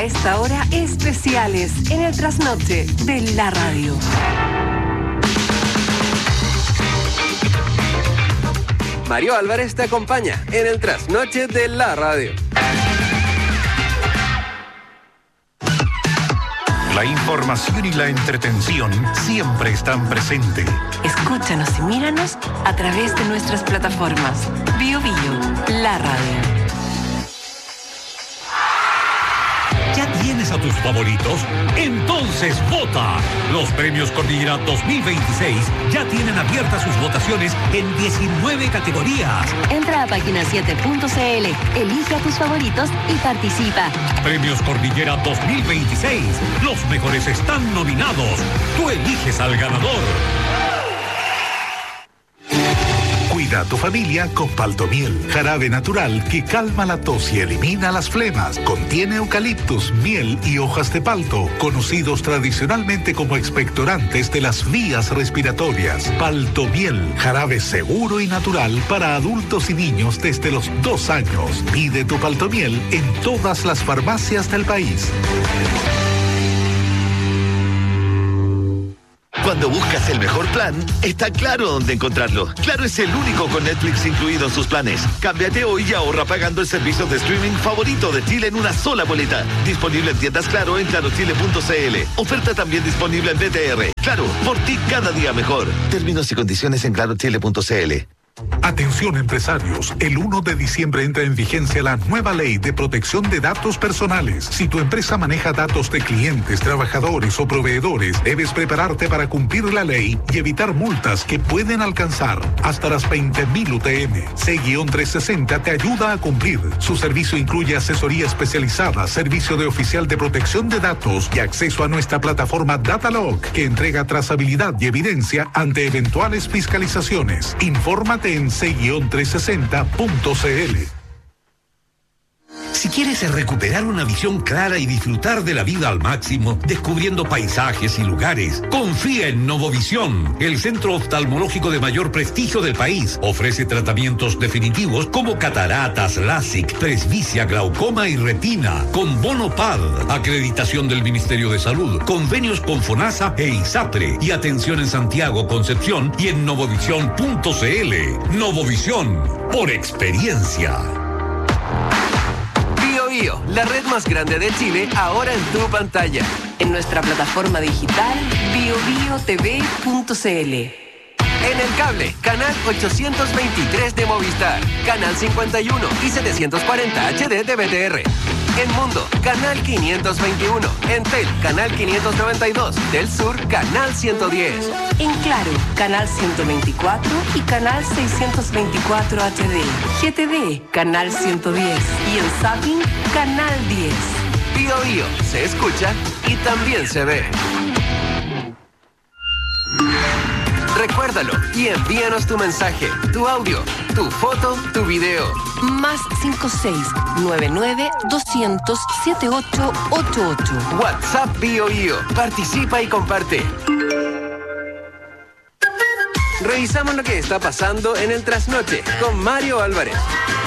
esta hora especiales en el trasnoche de la radio. Mario Álvarez te acompaña en el trasnoche de la radio. La información y la entretención siempre están presentes. Escúchanos y míranos a través de nuestras plataformas. Bio Bio, la radio. ¿Ya tienes a tus favoritos? Entonces vota. Los premios Cordillera 2026 ya tienen abiertas sus votaciones en 19 categorías. Entra a página7.cl, elige a tus favoritos y participa. Premios Cordillera 2026. Los mejores están nominados. Tú eliges al ganador. Cuida a tu familia con Paltomiel, jarabe natural que calma la tos y elimina las flemas. Contiene eucaliptus, miel y hojas de palto, conocidos tradicionalmente como expectorantes de las vías respiratorias. Paltomiel, jarabe seguro y natural para adultos y niños desde los 2 años. Pide tu Paltomiel en todas las farmacias del país. Cuando buscas el mejor plan, está Claro dónde encontrarlo. Claro es el único con Netflix incluido en sus planes. Cámbiate hoy y ahorra pagando el servicio de streaming favorito de Chile en una sola boleta. Disponible en tiendas Claro en clarochile.cl. Oferta también disponible en BTR. Claro, por ti cada día mejor. Términos y condiciones en clarochile.cl. Atención empresarios, el 1 de diciembre entra en vigencia la nueva ley de protección de datos personales. Si tu empresa maneja datos de clientes, trabajadores o proveedores, debes prepararte para cumplir la ley y evitar multas que pueden alcanzar hasta las 20.000 UTM. C-360 te ayuda a cumplir. Su servicio incluye asesoría especializada, servicio de oficial de protección de datos y acceso a nuestra plataforma Datalog, que entrega trazabilidad y evidencia ante eventuales fiscalizaciones. Infórmate en c-360.cl. Si quieres recuperar una visión clara y disfrutar de la vida al máximo, descubriendo paisajes y lugares, confía en Novovisión, el centro oftalmológico de mayor prestigio del país. Ofrece tratamientos definitivos como cataratas, LASIK, presbicia, glaucoma y retina, con bono PAD, acreditación del Ministerio de Salud, convenios con FONASA e ISAPRE, y atención en Santiago, Concepción y en novovisión.cl. Novovisión, por experiencia. Bio, la red más grande de Chile, ahora en tu pantalla. En nuestra plataforma digital biobiotv.cl. En el cable, canal 823 de Movistar, canal 51 y 740 HD de BTR. En Mundo, canal 521. En Tel, canal 592. Del Sur, canal 110. En Claro, canal 124 y canal 624 HD. GTD, canal 110. Y en Zapping, canal 10. Bio, se escucha y también se ve. Recuérdalo y envíanos tu mensaje, tu audio, tu foto, tu video. Más 56-99-200-7888. WhatsApp Bio. Participa y comparte. Revisamos lo que está pasando en el trasnoche con Mario Álvarez.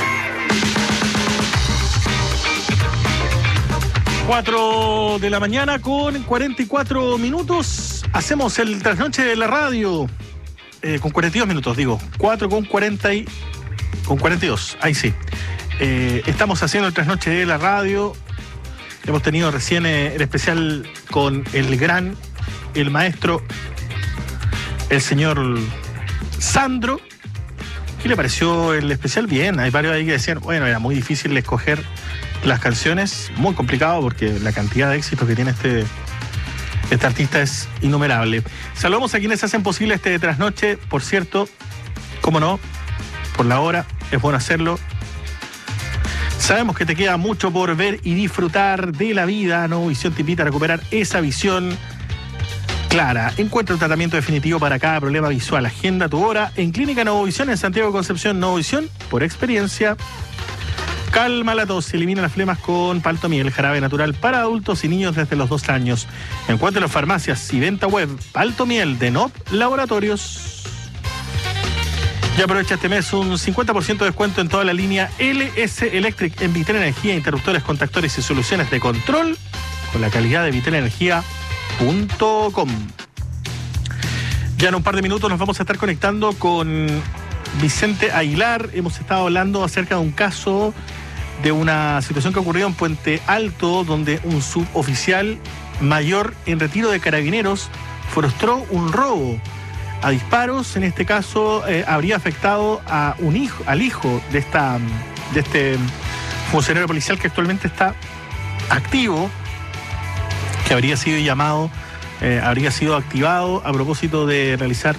4 de la mañana con 44 minutos. Hacemos el trasnoche de la radio. Con 42 minutos, digo. 4 con 40 y... con 42, ahí sí. Estamos haciendo el trasnoche de la radio. Hemos tenido recién el especial con el maestro, el señor Sandro. ¿Qué le pareció el especial? Bien, hay varios ahí que decían, bueno, era muy difícil escoger las canciones, muy complicado porque la cantidad de éxitos que tiene este artista es innumerable. Saludamos a quienes hacen posible este trasnoche, por cierto, cómo no, por la hora, es bueno hacerlo. Sabemos que te queda mucho por ver y disfrutar de la vida. Novovisión te invita a recuperar esa visión clara. Encuentra un tratamiento definitivo para cada problema visual. Agenda tu hora en Clínica Novovisión en Santiago Concepción. Novovisión, por experiencia. Calma la tos, elimina las flemas con Paltomiel, jarabe natural para adultos y niños desde los 2 años. Encuentra en farmacias y venta web Paltomiel de NOP Laboratorios. Ya aprovecha este mes un 50% de descuento en toda la línea LS Electric en Vitel Energía, interruptores, contactores y soluciones de control con la calidad de vitelenergia.com. Ya en un par de minutos nos vamos a estar conectando con Vicente Aguilar. Hemos estado hablando acerca de un caso, de una situación que ocurrió en Puente Alto, donde un suboficial mayor en retiro de Carabineros frustró un robo a disparos. En este caso habría afectado a al hijo de este funcionario policial que actualmente está activo, que habría sido llamado, habría sido activado a propósito de realizar,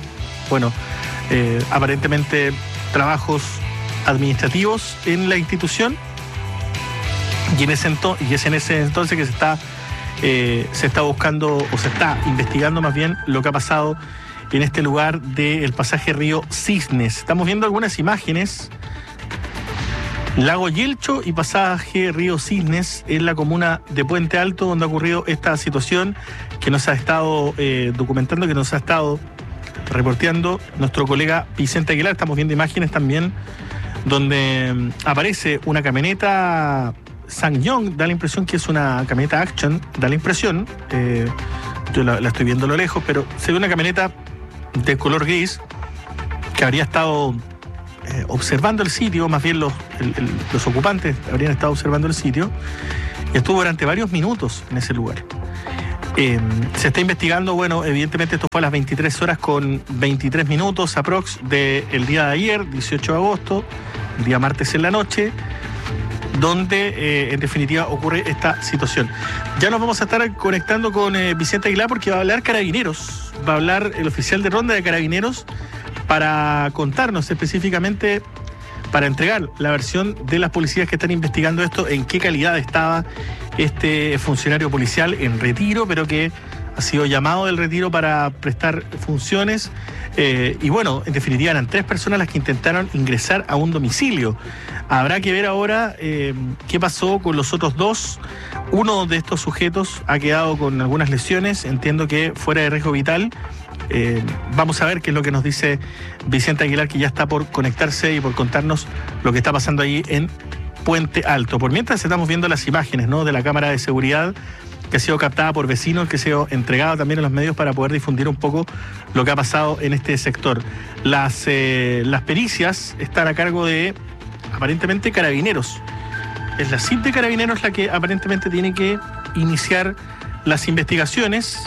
aparentemente trabajos administrativos en la institución, y es en ese entonces que se está buscando, o se está investigando más bien, lo que ha pasado en este lugar del pasaje Río Cisnes. Estamos viendo algunas imágenes. Lago Yelcho y pasaje Río Cisnes en la comuna de Puente Alto, donde ha ocurrido esta situación que nos ha estado documentando, que nos ha estado reporteando nuestro colega Vicente Aguilar. Estamos viendo imágenes también donde aparece una camioneta SsangYong. Da la impresión que es una camioneta Action, da la impresión, yo la estoy viendo a lo lejos, pero se ve una camioneta de color gris que habría estado observando el sitio, más bien los ocupantes habrían estado observando el sitio, y estuvo durante varios minutos en ese lugar. Se está investigando, evidentemente esto fue a las 23 horas con 23 minutos aprox del día de ayer, 18 de agosto, el día martes en la noche, donde en definitiva ocurre esta situación. Ya nos vamos a estar conectando con Vicente Aguilar, porque va a hablar Carabineros, va a hablar el oficial de ronda de Carabineros para contarnos específicamente, para entregar la versión de las policías que están investigando esto, en qué calidad estaba este funcionario policial en retiro, pero que ha sido llamado del retiro para prestar funciones. En definitiva eran 3 personas las que intentaron ingresar a un domicilio. Habrá que ver ahora qué pasó con los otros 2. Uno de estos sujetos ha quedado con algunas lesiones, entiendo que fuera de riesgo vital. Vamos a ver qué es lo que nos dice Vicente Aguilar, que ya está por conectarse y por contarnos lo que está pasando allí en Puente Alto. Por mientras estamos viendo las imágenes, de la cámara de seguridad que ha sido captada por vecinos, que ha sido entregada también a los medios para poder difundir un poco lo que ha pasado en este sector. Las pericias están a cargo de, aparentemente, Carabineros. Es la CIP de Carabineros la que aparentemente tiene que iniciar las investigaciones.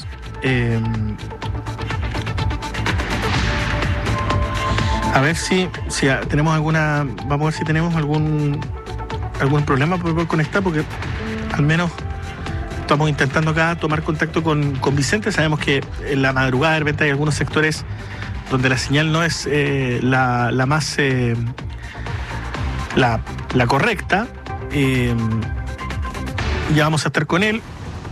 A ver si tenemos alguna... Vamos a ver si tenemos algún problema para poder conectar, porque al menos estamos intentando acá tomar contacto con Vicente. Sabemos que en la madrugada de repente hay algunos sectores donde la señal no es la más... la correcta. Ya vamos a estar con él.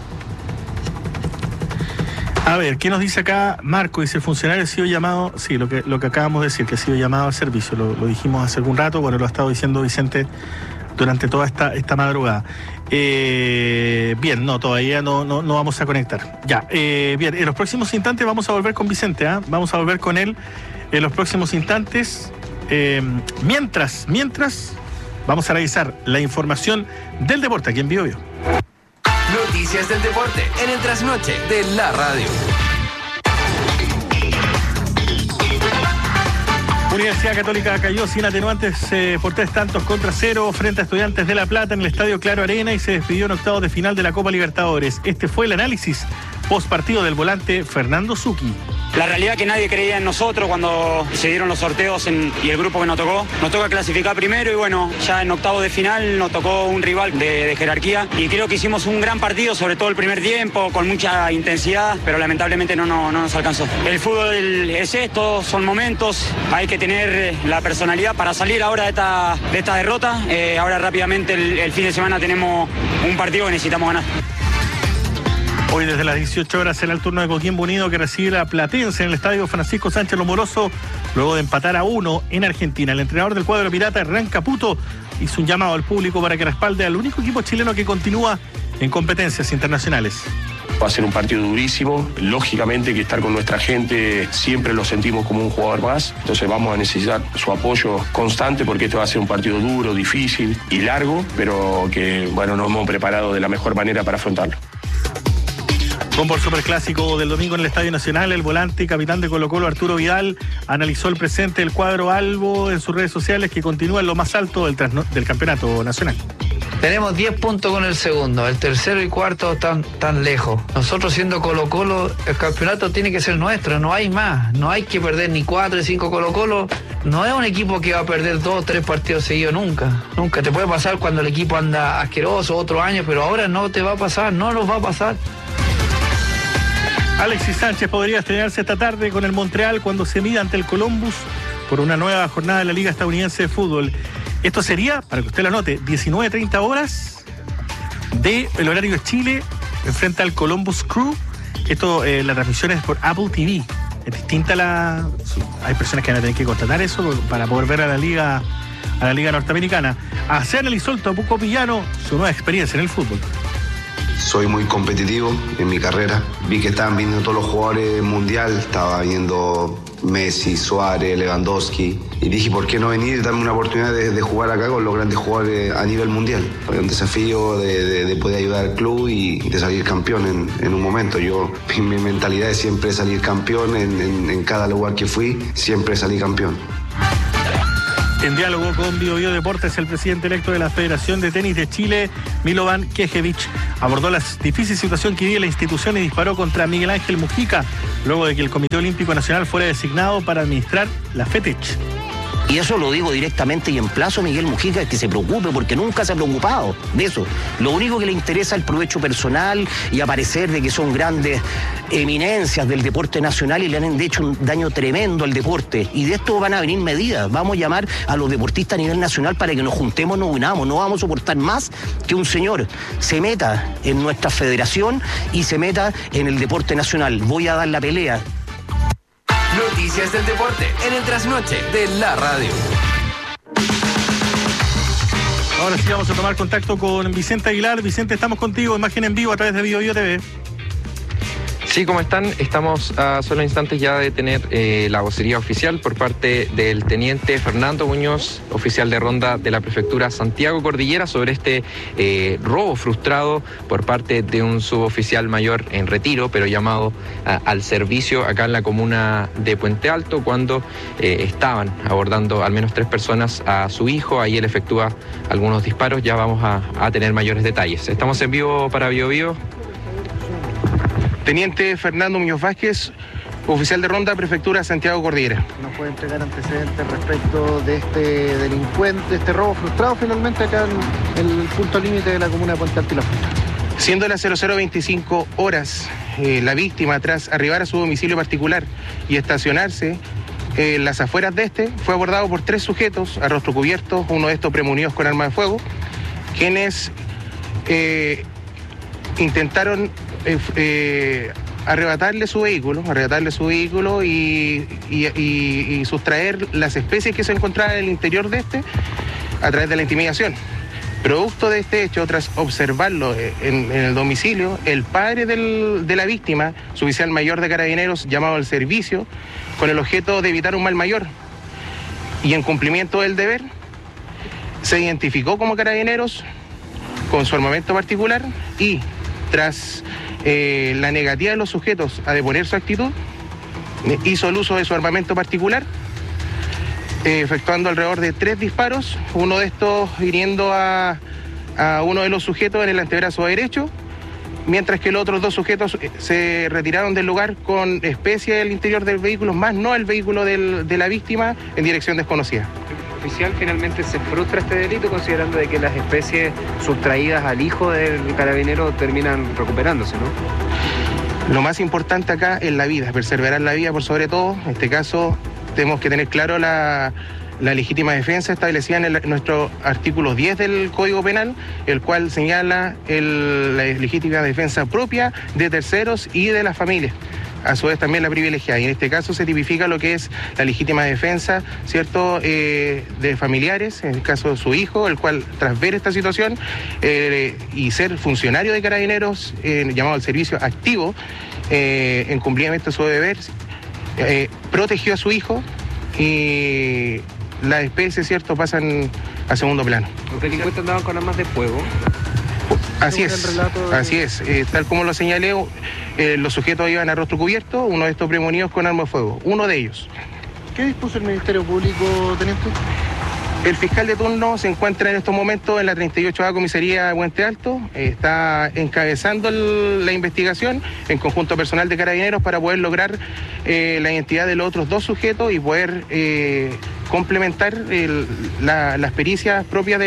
A ver, ¿qué nos dice acá Marco? Dice: el funcionario ha sido llamado... Sí, lo que acabamos de decir, que ha sido llamado al servicio. Lo dijimos hace algún rato. Lo ha estado diciendo Vicente durante toda esta madrugada. Bien, todavía no vamos a conectar. Ya, bien, en los próximos instantes vamos a volver con Vicente, vamos a volver con él en los próximos instantes. Mientras, vamos a revisar la información del deporte aquí en Bio Bio. Noticias del deporte en el trasnoche de la radio. Universidad Católica cayó sin atenuantes por 3-0 frente a Estudiantes de La Plata en el Estadio Claro Arena y se despidió en octavos de final de la Copa Libertadores. Este fue el análisis post partido del volante Fernando Zucchi. La realidad que nadie creía en nosotros cuando se dieron los sorteos y el grupo que nos toca clasificar primero, y ya en octavos de final nos tocó un rival de jerarquía y creo que hicimos un gran partido, sobre todo el primer tiempo, con mucha intensidad, pero lamentablemente no nos alcanzó. El fútbol es esto, son momentos, hay que tener la personalidad para salir ahora de esta derrota. Ahora rápidamente el fin de semana tenemos un partido que necesitamos ganar. Hoy desde las 18 horas será el turno de Coquimbo Unido, que recibe a Platense en el estadio Francisco Sánchez Lomoroso, luego de empatar a 1 en Argentina. El entrenador del cuadro pirata, Hernán Caputo, hizo un llamado al público para que respalde al único equipo chileno que continúa en competencias internacionales. Va a ser un partido durísimo. Lógicamente que estar con nuestra gente siempre lo sentimos como un jugador más. Entonces vamos a necesitar su apoyo constante porque este va a ser un partido duro, difícil y largo, pero que, bueno, nos hemos preparado de la mejor manera para afrontarlo. Rumbo al superclásico del domingo en el Estadio Nacional, el volante y capitán de Colo-Colo, Arturo Vidal, analizó el presente del cuadro albo en sus redes sociales, que continúa en lo más alto del campeonato nacional. Tenemos 10 puntos con el segundo, el tercero y cuarto tan lejos. Nosotros siendo Colo-Colo, el campeonato tiene que ser nuestro, no hay más. No hay que perder ni 4 ni 5 Colo-Colo. No es un equipo que va a perder 2 o 3 partidos seguidos nunca. Nunca. Te puede pasar cuando el equipo anda asqueroso otro año, pero ahora no te va a pasar, no nos va a pasar. Alexis Sánchez podría estrenarse esta tarde con el Montreal cuando se mida ante el Columbus por una nueva jornada de la Liga Estadounidense de Fútbol. Esto sería, para que usted lo anote, 19:30 horas del horario de Chile, enfrente al Columbus Crew. Esto, la transmisión es por Apple TV. Es distinta hay personas que van a tener que contratar eso para poder ver a la Liga norteamericana. Así analizó el Topuco Pillano su nueva experiencia en el fútbol. Soy muy competitivo en mi carrera. Vi que estaban viniendo todos los jugadores mundial. Estaba viendo Messi, Suárez, Lewandowski. Y dije, ¿por qué no venir y darme una oportunidad de jugar acá con los grandes jugadores a nivel mundial? Fue un desafío de poder ayudar al club y de salir campeón en un momento. Mi mentalidad es siempre salir campeón. En cada lugar que fui, siempre salí campeón. En diálogo con BioBio Deportes, el presidente electo de la Federación de Tenis de Chile, Milovan Kejevich, abordó la difícil situación que vive la institución y disparó contra Miguel Ángel Mujica, luego de que el Comité Olímpico Nacional fuera designado para administrar la FETECH. Y eso lo digo directamente y emplazo a Miguel Mujica que se preocupe, porque nunca se ha preocupado de eso. Lo único que le interesa es el provecho personal y aparecer de que son grandes eminencias del deporte nacional y le han hecho un daño tremendo al deporte. Y de esto van a venir medidas. Vamos a llamar a los deportistas a nivel nacional para que nos juntemos, nos unamos. No vamos a soportar más que un señor se meta en nuestra federación y se meta en el deporte nacional. Voy a dar la pelea. Noticias del deporte en el trasnoche de la radio. Ahora sí vamos a tomar contacto con Vicente Aguilar. Vicente, estamos contigo, imagen en vivo a través de BioBio TV. Sí, ¿cómo están? Estamos a solo instantes ya de tener la vocería oficial por parte del teniente Fernando Muñoz, oficial de ronda de la prefectura Santiago Cordillera, sobre este robo frustrado por parte de un suboficial mayor en retiro, pero llamado al servicio acá en la comuna de Puente Alto, cuando estaban abordando al menos 3 personas a su hijo. Ahí él efectúa algunos disparos. Ya vamos a tener mayores detalles. Estamos en vivo para BioBio. Teniente Fernando Muñoz Vázquez, oficial de ronda, prefectura Santiago Cordillera. ¿Nos puede entregar antecedentes respecto de este delincuente, este robo frustrado finalmente acá en el punto límite de la comuna de Puente Alto y La Fruta? Siendo las 00:25 horas, la víctima, tras arribar a su domicilio particular y estacionarse en las afueras de este, fue abordado por 3 sujetos a rostro cubierto, uno de estos premunidos con arma de fuego, quienes intentaron arrebatarle su vehículo y sustraer las especies que se encontraban en el interior de este a través de la intimidación. Producto de este hecho, tras observarlo en el domicilio, el padre de la víctima, su oficial mayor de Carabineros, llamado al servicio con el objeto de evitar un mal mayor, y en cumplimiento del deber, se identificó como Carabineros con su armamento particular y, tras la negativa de los sujetos a deponer su actitud, hizo el uso de su armamento particular, efectuando alrededor de 3 disparos, uno de estos hiriendo a uno de los sujetos en el antebrazo derecho, mientras que los otros 2 sujetos se retiraron del lugar con especies del interior del vehículo, más no el vehículo de la víctima, en dirección desconocida. Oficial, finalmente se frustra este delito, considerando de que las especies sustraídas al hijo del carabinero terminan recuperándose, ¿no? Lo más importante acá es la vida, perseverar la vida por sobre todo. En este caso tenemos que tener claro la legítima defensa establecida en nuestro artículo 10 del Código Penal, el cual señala la legítima defensa propia de terceros y de las familias. a su vez también la privilegiada. Y en este caso se tipifica lo que es la legítima defensa, ¿cierto?, de familiares, en el caso de su hijo, el cual tras ver esta situación y ser funcionario de Carabineros, llamado al servicio activo, en cumplimiento de su deber, protegió a su hijo y las especies, ¿cierto?, pasan a segundo plano. ¿Los delincuentes andaban con armas de fuego? Así es, tal como lo señalé, los sujetos iban a rostro cubierto, uno de estos premonidos con arma de fuego, uno de ellos. ¿Qué dispuso el Ministerio Público, teniente? El fiscal de turno se encuentra en estos momentos en la 38A Comisaría de Puente Alto, está encabezando la investigación en conjunto personal de Carabineros para poder lograr la identidad de los otros dos sujetos y poder complementar las pericias propias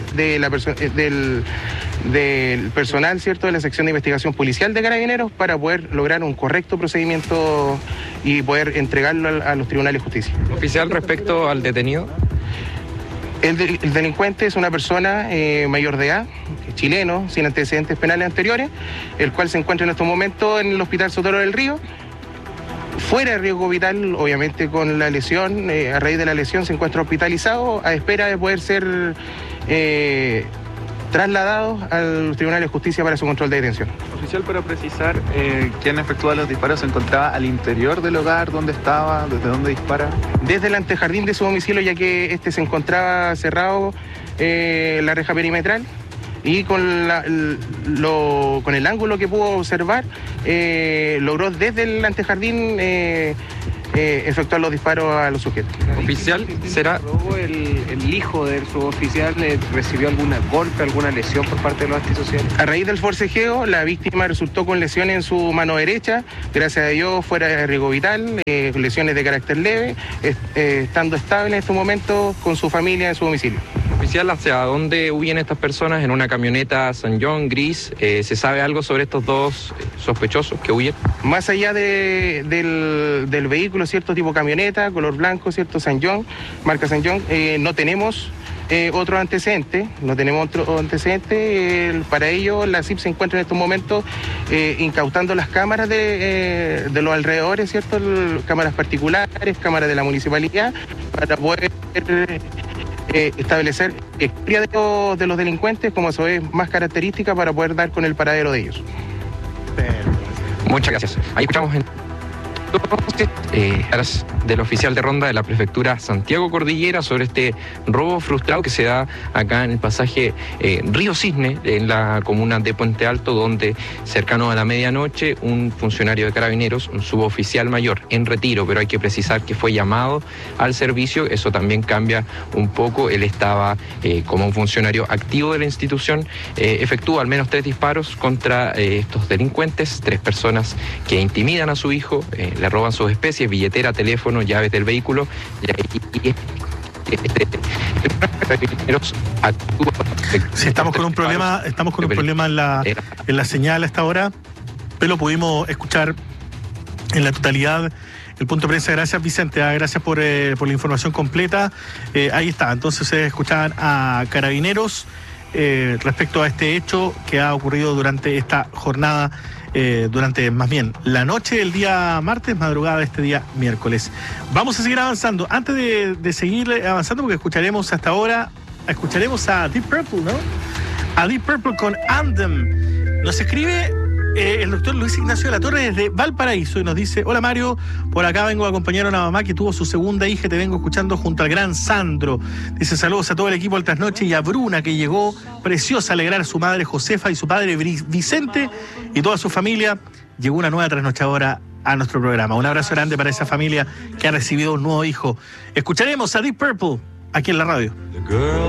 del personal, ¿cierto?, de la sección de investigación policial de Carabineros para poder lograr un correcto procedimiento y poder entregarlo a los tribunales de justicia. Oficial, respecto al detenido. El delincuente es una persona mayor de edad, chileno, sin antecedentes penales anteriores, el cual se encuentra en estos momentos en el Hospital Sotero del Río, fuera de riesgo vital, obviamente con la lesión, a raíz de la lesión se encuentra hospitalizado a espera de poder ser trasladados al Tribunal de Justicia para su control de detención. Oficial, para precisar, ¿quién efectúa los disparos? ¿Se encontraba al interior del hogar? ¿Dónde estaba? ¿Desde dónde dispara? Desde el antejardín de su domicilio, ya que este se encontraba cerrado la reja perimetral y con el ángulo que pudo observar, logró desde el antejardín efectuar los disparos a los sujetos. Oficial, ¿será? ¿El hijo del suboficial recibió algún golpe, alguna lesión por parte de los antisociales? A raíz del forcejeo, la víctima resultó con lesiones en su mano derecha, gracias a Dios fuera de riesgo vital, lesiones de carácter leve, estando estable en estos momentos con su familia en su domicilio. Oficial, ¿hacia dónde huyen estas personas? ¿En una camioneta San John gris? ¿Se sabe algo sobre estos dos sospechosos que huyen? Más allá del vehículo, cierto tipo camioneta, color blanco, cierto San John, marca San John, no tenemos otro antecedente, para ello la CIP se encuentra en estos momentos incautando las cámaras de los alrededores, cierto, cámaras particulares, cámaras de la municipalidad, para poder establecer historia de los delincuentes, como eso es más característica para poder dar con el paradero de ellos. Muchas gracias. Ahí escuchamos del oficial de ronda de la prefectura Santiago Cordillera sobre este robo frustrado que se da acá en el pasaje Río Cisne, en la comuna de Puente Alto, donde cercano a la medianoche un funcionario de Carabineros, un suboficial mayor en retiro, pero hay que precisar que fue llamado al servicio. Eso también cambia un poco. Él estaba como un funcionario activo de la institución, efectúa al menos 3 disparos contra estos delincuentes, 3 personas que intimidan a su hijo, le roban sus especies, billetera, teléfono, llaves del vehículo, Sí, estamos con un problema en la señal a esta hora, pero lo pudimos escuchar en la totalidad. El punto de prensa, gracias Vicente, gracias por la información completa. Ahí está, entonces se escuchaban a Carabineros respecto a este hecho que ha ocurrido durante esta jornada, durante más bien la noche del día martes, madrugada de este día miércoles. Vamos a seguir avanzando. Antes de seguir avanzando, porque escucharemos hasta ahora, escucharemos a Deep Purple, ¿no? A Deep Purple con Anthem. Nos escribe el doctor Luis Ignacio de la Torre desde Valparaíso y nos dice: hola Mario, por acá vengo a acompañar a una mamá que tuvo su segunda hija, te vengo escuchando junto al gran Sandro. Dice saludos a todo el equipo del Trasnoche y a Bruna, que llegó preciosa a alegrar a su madre Josefa y su padre Vicente y toda su familia. Llegó una nueva trasnochadora a nuestro programa. Un abrazo grande para esa familia que ha recibido un nuevo hijo. Escucharemos a Deep Purple aquí en la radio.